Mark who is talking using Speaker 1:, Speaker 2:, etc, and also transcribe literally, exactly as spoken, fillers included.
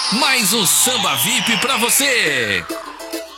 Speaker 1: Mais um Samba V I P pra você.